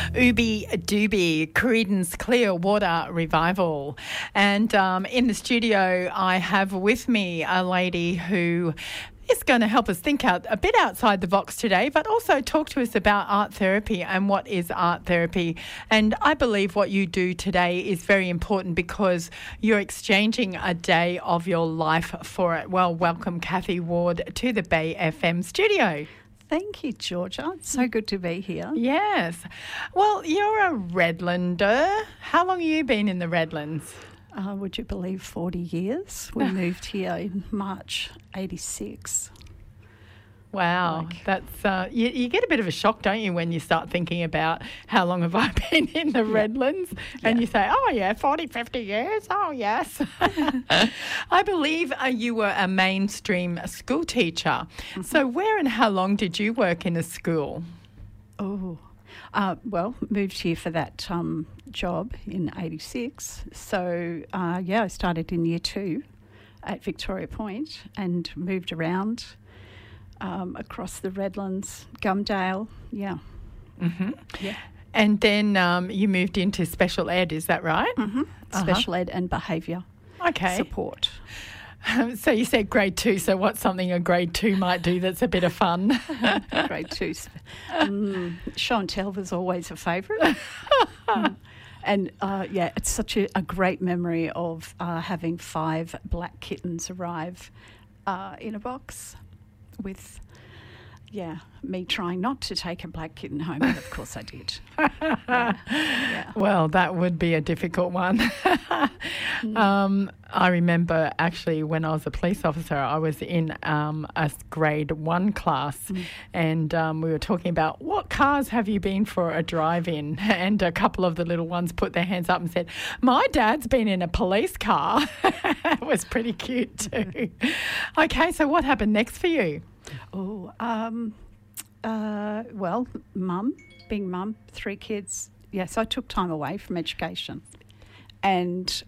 Ooby Dooby, Creedence Clearwater Revival. And in the studio, I have with me a lady who is going to help us think out a bit outside the box today, but also talk to us about art therapy and what is art therapy. And I believe what you do today is very important because you're exchanging a day of your life for it. Well, welcome, Kathy Ward, to the Bay FM studio. Thank you, Georgia. It's so good to be here. Yes. Well, you're a Redlander. How long have you been in the Redlands? Would you believe 40 years? We moved here in March 86. Wow. That's you get a bit of a shock, don't you, when you start thinking about how long have I been in the Redlands and you say, oh, yeah, 40, 50 years? Oh, yes. I believe you were a mainstream school teacher. Mm-hmm. So where and how long did you work in a school? Well, moved here for that job in 86. So, I started in year 2 at Victoria Point and moved around across the Redlands, Gumdale, Mm-hmm. Yeah. And then you moved into special ed, is that right? Mm-hmm. Special ed and behaviour support. So you said grade 2, so what's something a grade 2 might do that's a bit of fun? Grade 2. Show and tell was always a favourite. And, it's such a great memory of having 5 black kittens arrive in a box with, me trying not to take a black kitten home, but of course I did. Well, that would be a difficult one. I remember actually when I was a police officer, I was in a grade 1 class and we were talking about what cars have you been for a drive in? And a couple of the little ones put their hands up and said, my dad's been in a police car. It was pretty cute too. Okay, so what happened next for you? Being mum, 3 kids. Yes, I took time away from education and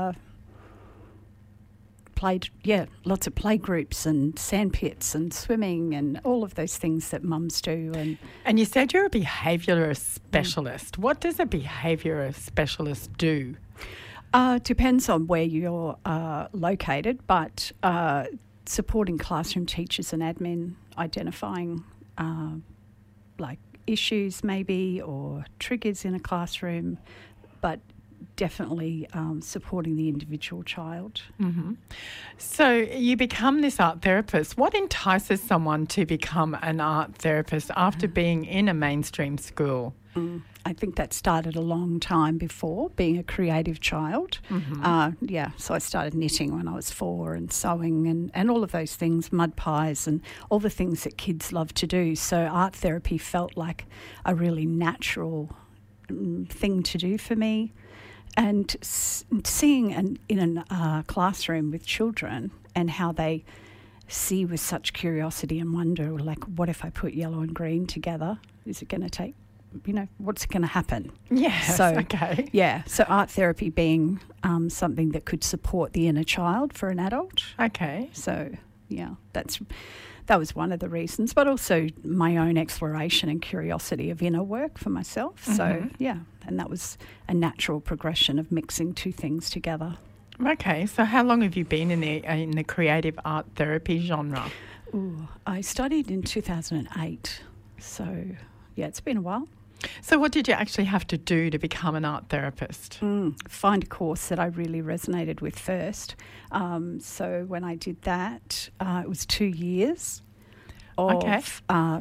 played, lots of play groups and sand pits and swimming and all of those things that mums do. And you said you're a behaviourist specialist. What does a behaviourist specialist do? Depends on where you're located, but supporting classroom teachers and admin, identifying issues maybe or triggers in a classroom, but definitely supporting the individual child. Mm-hmm. So you become this art therapist. What entices someone to become an art therapist after being in a mainstream school? I think that started a long time before, being a creative child. Mm-hmm. So I started knitting when I was 4 and sewing and all of those things, mud pies and all the things that kids love to do. So art therapy felt like a really natural thing to do for me. And seeing in a classroom with children and how they see with such curiosity and wonder, like, what if I put yellow and green together? Is it going to take... what's going to happen? Yes, okay. Yeah, so art therapy being something that could support the inner child for an adult. Okay. So, that was one of the reasons, but also my own exploration and curiosity of inner work for myself. Mm-hmm. So, and that was a natural progression of mixing 2 things together. Okay, so how long have you been in the creative art therapy genre? I studied in 2008, so, it's been a while. So what did you actually have to do to become an art therapist? Find a course that I really resonated with first. So when I did that, it was 2 years of,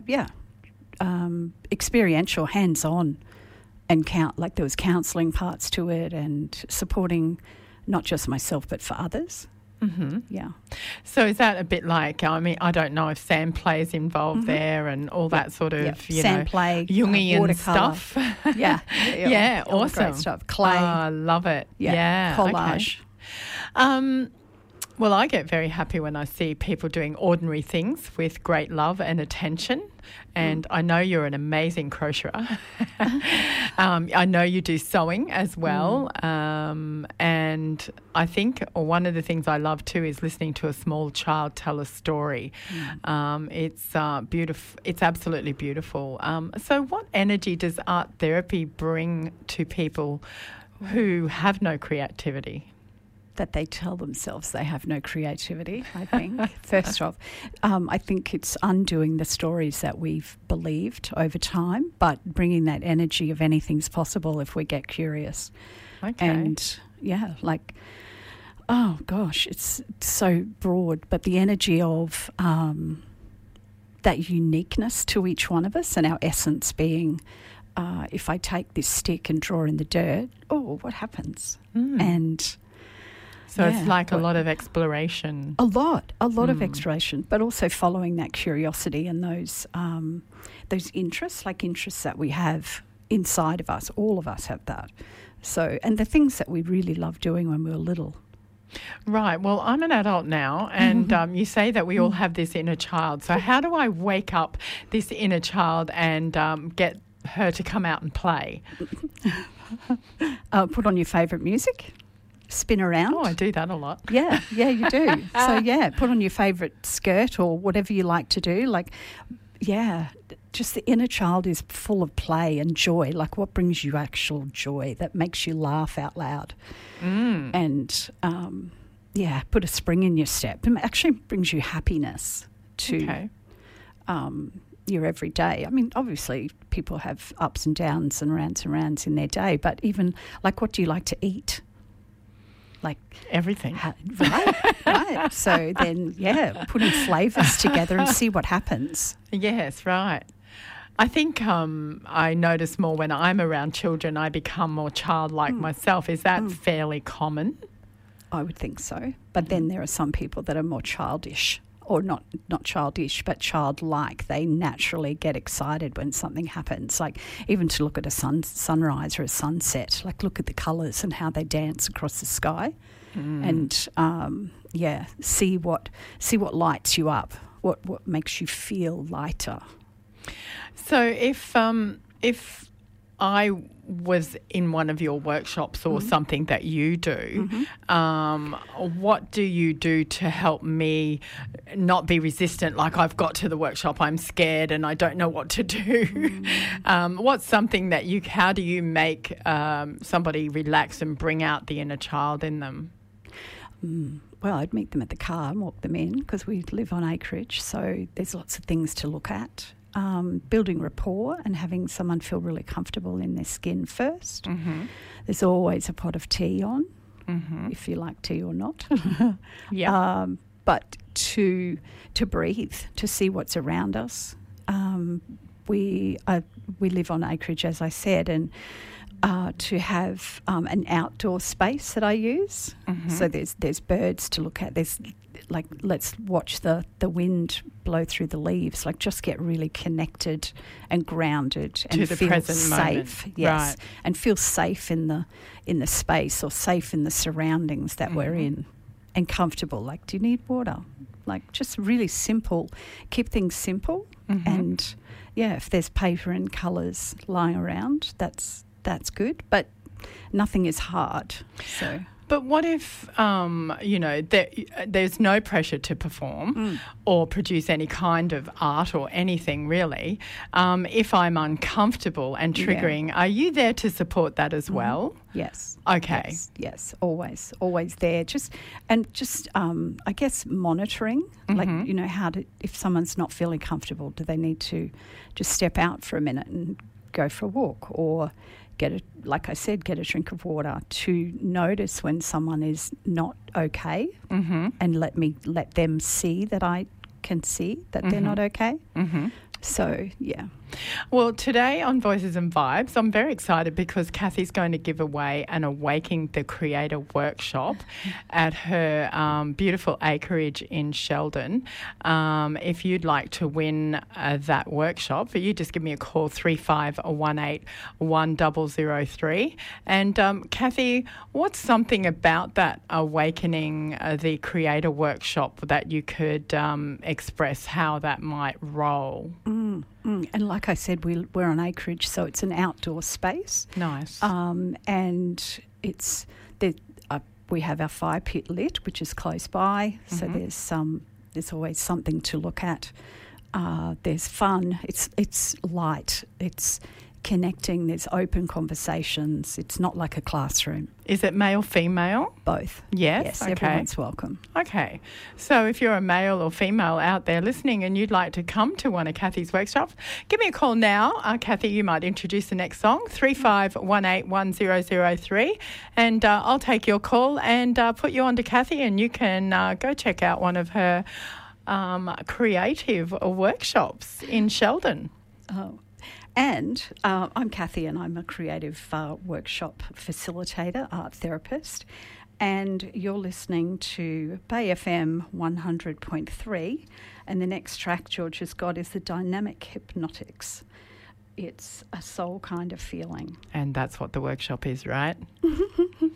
experiential, hands-on, and there was counselling parts to it and supporting not just myself but for others. Mm-hmm. Yeah. So is that a bit like, I don't know if sand play is involved there and all that sort of, sand play, Jungian stuff. Yeah, awesome. Great stuff. Clay. I love it. Yeah. Collage. Okay. Well, I get very happy when I see people doing ordinary things with great love and attention. And I know you're an amazing crocheter. I know you do sewing as well. And I think one of the things I love too is listening to a small child tell a story. It's beautiful. It's absolutely beautiful. So what energy does art therapy bring to people who have no creativity? That they tell themselves they have no creativity, I think. First off, I think it's undoing the stories that we've believed over time, but bringing that energy of anything's possible if we get curious. Okay. And, yeah, like, oh, gosh, it's so broad, but the energy of that uniqueness to each one of us and our essence being, if I take this stick and draw in the dirt, what happens? And... So it's like a lot of exploration. A lot of exploration, but also following that curiosity and those interests, like interests that we have inside of us. All of us have that. So, and the things that we really loved doing when we were little. Right. Well, I'm an adult now, and you say that we all have this inner child. So how do I wake up this inner child and get her to come out and play? Put on your favourite music. Spin around. Oh, I do that a lot. Yeah, you do. So, put on your favourite skirt or whatever you like to do. Like, just the inner child is full of play and joy. Like, what brings you actual joy that makes you laugh out loud? And, put a spring in your step. It actually brings you happiness to your everyday. I mean, obviously, people have ups and downs and rounds in their day, but even, like, what do you like to eat? Like everything. Right. So then, putting flavours together and see what happens. Yes, right. I think I notice more when I'm around children, I become more childlike myself. Is that fairly common? I would think so. But then there are some people that are more childish, or not childish, but childlike. They naturally get excited when something happens, like even to look at a sunrise or a sunset, like look at the colours and how they dance across the sky and, see what lights you up, what makes you feel lighter. So if I was in one of your workshops or something that you do, what do you do to help me not be resistant? Like, I've got to the workshop, I'm scared and I don't know what to do. What's something that how do you make somebody relax and bring out the inner child in them? Well, I'd meet them at the car and walk them in because we live on acreage, so there's lots of things to look at. Building rapport and having someone feel really comfortable in their skin first. There's always a pot of tea on, if you like tea or not. But to breathe, to see what's around us. We live on acreage, as I said, and to have an outdoor space that I use. So there's birds to look at. There's like, let's watch the wind blow through the leaves. Like, just get really connected and grounded and to the feel present safe. moment. Yes, right. And feel safe in the space or safe in the surroundings that we're in, and comfortable. Like, do you need water? Like, just really simple. Keep things simple, and if there's paper and colours lying around, that's good. But nothing is hard. So. But what if, there's no pressure to perform or produce any kind of art or anything really. If I'm uncomfortable and triggering, are you there to support that as well? Yes. Okay. Yes, always there. I guess monitoring, like, if someone's not feeling comfortable, do they need to just step out for a minute and go for a walk, or get a drink of water, to notice when someone is not okay, and let them see that I can see that they're not okay. So, yeah. Well, today on Voices and Vibes, I'm very excited because Kathy's going to give away an Awaking the Creator workshop at her beautiful acreage in Sheldon. If you'd like to win that workshop, you just give me a call, 3518 1003. And Kathy, what's something about that Awakening the Creator workshop that you could express how that might roll? And like I said, we're on acreage, so it's an outdoor space. Nice. And it's we have our fire pit lit, which is close by. So there's always something to look at. There's fun. It's light. It's connecting. There's open conversations. It's not like a classroom. Is it male, female? Both. Yes. Okay. Everyone's welcome. Okay. So if you're a male or female out there listening and you'd like to come to one of Kathy's workshops, give me a call now. Kathy, you might introduce the next song, 3518 1003, and I'll take your call and put you on to Kathy, and you can go check out one of her creative workshops in Sheldon. Oh. And I'm Kathy, and I'm a creative workshop facilitator, art therapist, and you're listening to Bay FM 100.3, and the next track George has got is the Dynamic Hypnotics. It's a soul kind of feeling. And that's what the workshop is, right?